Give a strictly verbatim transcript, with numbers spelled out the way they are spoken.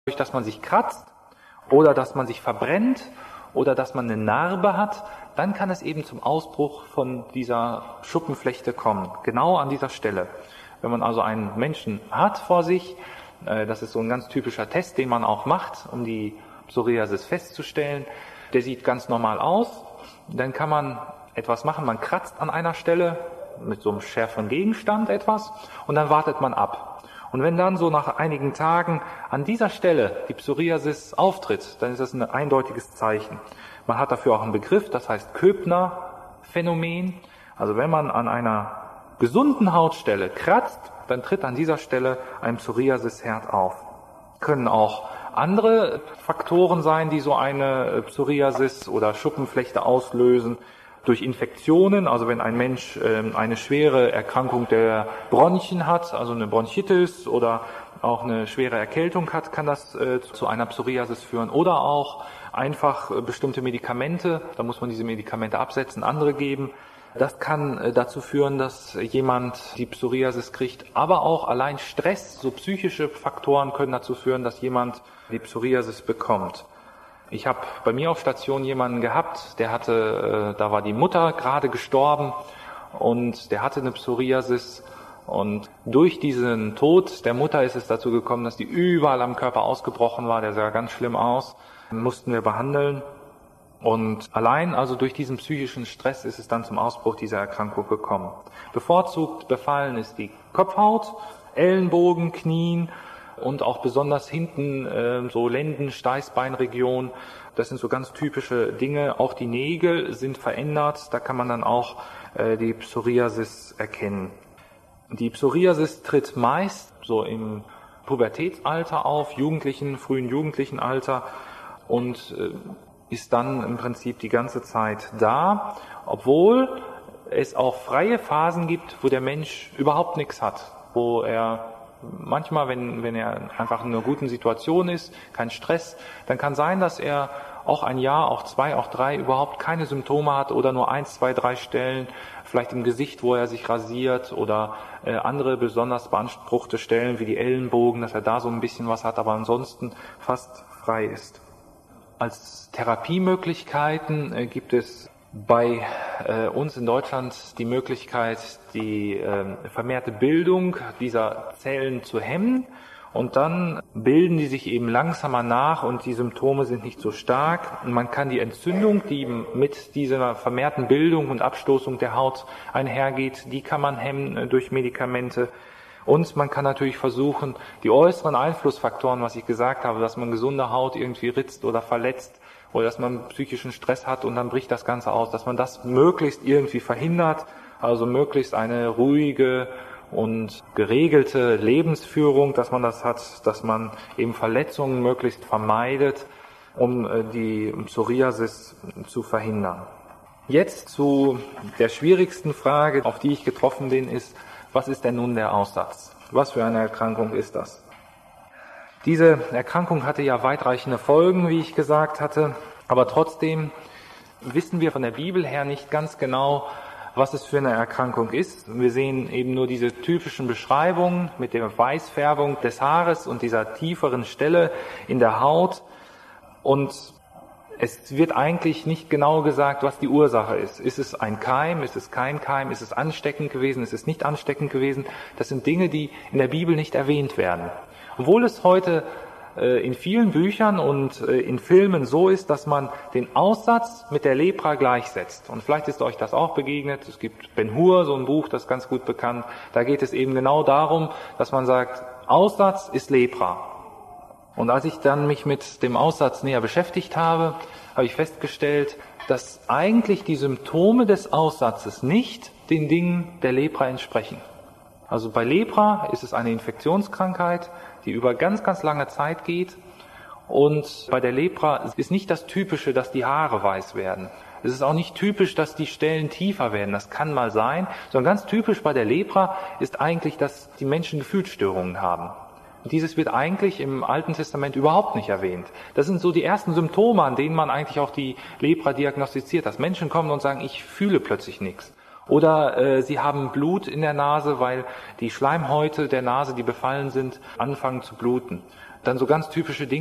Durch dass man sich kratzt oder dass man sich verbrennt oder dass man eine Narbe hat, dann kann es eben zum Ausbruch von dieser Schuppenflechte kommen, genau an dieser Stelle. Wenn man also einen Menschen hat vor sich, das ist so ein ganz typischer Test, den man auch macht, um die Psoriasis festzustellen, der sieht ganz normal aus, dann kann man etwas machen, man kratzt an einer Stelle mit so einem schärferen Gegenstand etwas und dann wartet man ab. Und wenn dann so nach einigen Tagen an dieser Stelle die Psoriasis auftritt, dann ist das ein eindeutiges Zeichen. Man hat dafür auch einen Begriff, das heißt Köbner-Phänomen. Also wenn man an einer gesunden Hautstelle kratzt, dann tritt an dieser Stelle ein Psoriasisherd auf. Können auch andere Faktoren sein, die so eine Psoriasis oder Schuppenflechte auslösen. Durch Infektionen, also wenn ein Mensch äh, eine schwere Erkrankung der Bronchien hat, also eine Bronchitis oder auch eine schwere Erkältung hat, kann das äh, zu einer Psoriasis führen. Oder auch einfach äh, bestimmte Medikamente, da muss man diese Medikamente absetzen, andere geben. Das kann äh, dazu führen, dass jemand die Psoriasis kriegt. Aber auch allein Stress, so psychische Faktoren können dazu führen, dass jemand die Psoriasis bekommt. Ich habe bei mir auf Station jemanden gehabt, der hatte, äh, da war die Mutter gerade gestorben und der hatte eine Psoriasis und durch diesen Tod der Mutter ist es dazu gekommen, dass die überall am Körper ausgebrochen war, der sah ganz schlimm aus, mussten wir behandeln und allein also durch diesen psychischen Stress ist es dann zum Ausbruch dieser Erkrankung gekommen. Bevorzugt befallen ist die Kopfhaut, Ellenbogen, Knien, und auch besonders hinten äh, so Lenden, Steißbeinregion. Das sind so ganz typische Dinge. Auch die Nägel sind verändert. Da kann man dann auch äh, die Psoriasis erkennen. Die Psoriasis tritt meist so im Pubertätsalter auf, Jugendlichen, frühen Jugendlichenalter und äh, ist dann im Prinzip die ganze Zeit da, obwohl es auch freie Phasen gibt, wo der Mensch überhaupt nichts hat, wo er manchmal, wenn, wenn er einfach in einer guten Situation ist, kein Stress, dann kann sein, dass er auch ein Jahr, auch zwei, auch drei überhaupt keine Symptome hat oder nur eins, zwei, drei Stellen, vielleicht im Gesicht, wo er sich rasiert oder äh, andere besonders beanspruchte Stellen wie die Ellenbogen, dass er da so ein bisschen was hat, aber ansonsten fast frei ist. Als Therapiemöglichkeiten äh, gibt es bei äh, uns in Deutschland die Möglichkeit, die äh, vermehrte Bildung dieser Zellen zu hemmen und dann bilden die sich eben langsamer nach und die Symptome sind nicht so stark. Und man kann die Entzündung, die mit dieser vermehrten Bildung und Abstoßung der Haut einhergeht, die kann man hemmen äh, durch Medikamente. Und man kann natürlich versuchen, die äußeren Einflussfaktoren, was ich gesagt habe, dass man gesunde Haut irgendwie ritzt oder verletzt, oder dass man psychischen Stress hat und dann bricht das Ganze aus, dass man das möglichst irgendwie verhindert, also möglichst eine ruhige und geregelte Lebensführung, dass man das hat, dass man eben Verletzungen möglichst vermeidet, um die Psoriasis zu verhindern. Jetzt zu der schwierigsten Frage, auf die ich getroffen bin, ist, was ist denn nun der Aussatz? Was für eine Erkrankung ist das? Diese Erkrankung hatte ja weitreichende Folgen, wie ich gesagt hatte, aber trotzdem wissen wir von der Bibel her nicht ganz genau, was es für eine Erkrankung ist. Wir sehen eben nur diese typischen Beschreibungen mit der Weißfärbung des Haares und dieser tieferen Stelle in der Haut und es wird eigentlich nicht genau gesagt, was die Ursache ist. Ist es ein Keim? Ist es kein Keim? Ist es ansteckend gewesen? Ist es nicht ansteckend gewesen? Das sind Dinge, die in der Bibel nicht erwähnt werden. Obwohl es heute äh, in vielen Büchern und äh, in Filmen so ist, dass man den Aussatz mit der Lepra gleichsetzt. Und vielleicht ist euch das auch begegnet. Es gibt Ben-Hur, so ein Buch, das ist ganz gut bekannt. Da geht es eben genau darum, dass man sagt, Aussatz ist Lepra. Und als ich dann mich mit dem Aussatz näher beschäftigt habe, habe ich festgestellt, dass eigentlich die Symptome des Aussatzes nicht den Dingen der Lepra entsprechen. Also bei Lepra ist es eine Infektionskrankheit, die über ganz, ganz lange Zeit geht. Und bei der Lepra ist nicht das Typische, dass die Haare weiß werden. Es ist auch nicht typisch, dass die Stellen tiefer werden. Das kann mal sein. Sondern ganz typisch bei der Lepra ist eigentlich, dass die Menschen Gefühlsstörungen haben. Und dieses wird eigentlich im Alten Testament überhaupt nicht erwähnt. Das sind so die ersten Symptome, an denen man eigentlich auch die Lepra diagnostiziert. Dass Menschen kommen und sagen, ich fühle plötzlich nichts. Oder äh, sie haben Blut in der Nase, weil die Schleimhäute der Nase, die befallen sind, anfangen zu bluten. Dann so ganz typische Dinge.